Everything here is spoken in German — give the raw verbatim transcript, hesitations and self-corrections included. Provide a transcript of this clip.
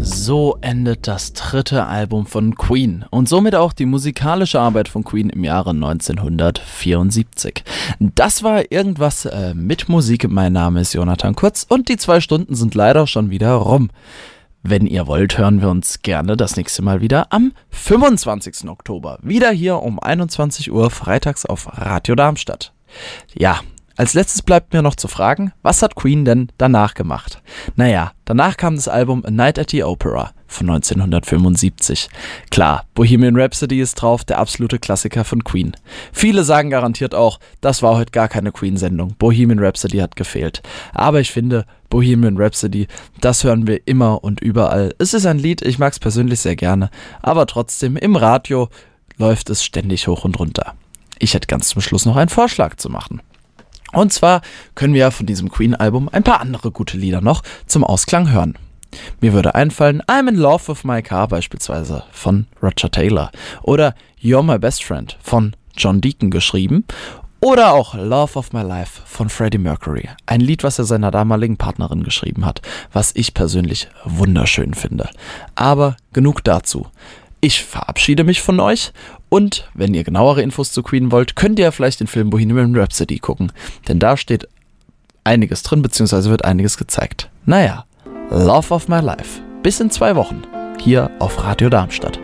So endet das dritte Album von Queen und somit auch die musikalische Arbeit von Queen im Jahre neunzehnhundertvierundsiebzig. Das war irgendwas äh, mit Musik. Mein Name ist Jonathan Kurz und die zwei Stunden sind leider schon wieder rum. Wenn ihr wollt, hören wir uns gerne das nächste Mal wieder am fünfundzwanzigsten Oktober. Wieder hier um einundzwanzig Uhr freitags auf Radio Darmstadt. Ja, als letztes bleibt mir noch zu fragen, was hat Queen denn danach gemacht? Naja, danach kam das Album A Night at the Opera von neunzehnhundertfünfundsiebzig. Klar, Bohemian Rhapsody ist drauf, der absolute Klassiker von Queen. Viele sagen garantiert auch, das war heute gar keine Queen-Sendung, Bohemian Rhapsody hat gefehlt. Aber ich finde, Bohemian Rhapsody, das hören wir immer und überall. Es ist ein Lied, ich mag es persönlich sehr gerne, aber trotzdem, im Radio läuft es ständig hoch und runter. Ich hätte ganz zum Schluss noch einen Vorschlag zu machen. Und zwar können wir von diesem Queen-Album ein paar andere gute Lieder noch zum Ausklang hören. Mir würde einfallen I'm in Love with My Car beispielsweise von Roger Taylor oder You're My Best Friend von John Deacon geschrieben oder auch Love of My Life von Freddie Mercury. Ein Lied, was er seiner damaligen Partnerin geschrieben hat, was ich persönlich wunderschön finde. Aber genug dazu. Ich verabschiede mich von euch und wenn ihr genauere Infos zu Queen wollt, könnt ihr vielleicht den Film Bohemian Rhapsody gucken, denn da steht einiges drin, beziehungsweise wird einiges gezeigt. Naja, Love of My Life. Bis in zwei Wochen, hier auf Radio Darmstadt.